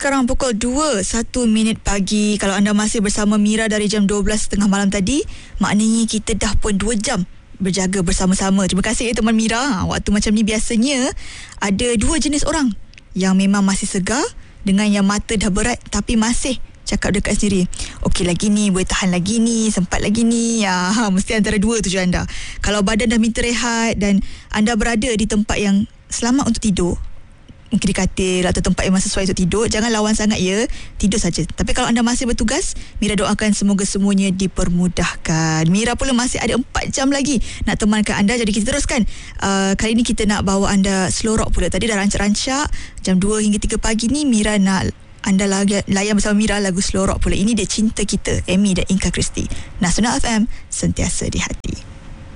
sekarang pukul 2:01 pagi. Kalau anda masih bersama Mira dari jam 12.30 malam tadi, maknanya kita dah pun 2 jam berjaga bersama-sama. Terima kasih teman Mira. Waktu macam ni biasanya ada 2 jenis orang yang memang masih segar dengan yang mata dah berat tapi masih cakap dekat sendiri, okey lagi ni, boleh tahan lagi ni, sempat lagi ni. Mesti antara 2 tu je anda. Kalau badan dah minta rehat dan anda berada di tempat yang selamat untuk tidur, mungkin di katil atau tempat yang sesuai untuk tidur, jangan lawan sangat ya, tidur saja. Tapi kalau anda masih bertugas, Mira doakan semoga semuanya dipermudahkan. Mira pula masih ada 4 jam lagi nak temankan anda, jadi kita teruskan. Kali ni kita nak bawa anda slow rock pula. Tadi dah rancak-rancak jam 2 hingga 3 pagi ni Mira nak anda layan bersama Mira lagu slow rock pula. Ini dia Cinta Kita, Amy dan Inka Christie. Nasional FM, sentiasa di hati.